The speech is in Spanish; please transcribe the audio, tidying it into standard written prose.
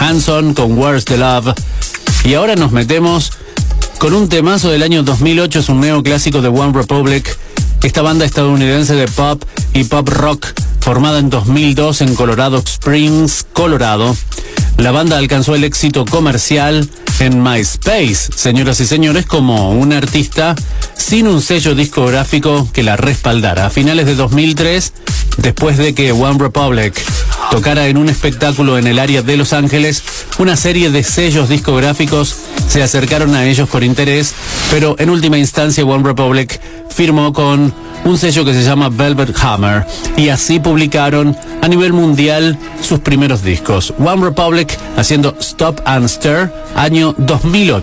Hanson con Where's the Love. Y ahora nos metemos con un temazo del año 2008, es un neoclásico de One Republic, esta banda estadounidense de pop y pop rock formada en 2002 en Colorado Springs, Colorado. La banda alcanzó el éxito comercial en MySpace, señoras y señores, como un artista sin un sello discográfico que la respaldara. A finales de 2003, después de que One Republic tocara en un espectáculo en el área de Los Ángeles, una serie de sellos discográficos se acercaron a ellos por interés, pero en última instancia One Republic firmó con un sello que se llama Velvet Hammer, y así publicaron a nivel mundial sus primeros discos. One Republic haciendo Stop and Stare, año 2008.